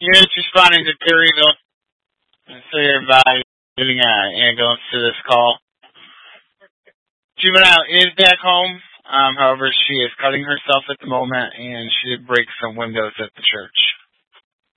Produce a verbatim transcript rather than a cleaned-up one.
Units responding to Perryville. So you're getting an ambulance to this call. Juvenile is back home. Um, however, she is cutting herself at the moment, and she did break some windows at the church.